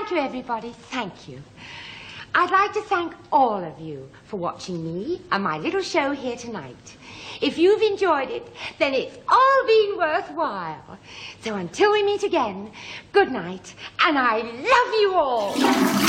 thank you, everybody. Thank you. I'd like to thank all of you for watching me and my little show here tonight. If you've enjoyed it, then it's all been worthwhile. So until we meet again, good night, and I love you all.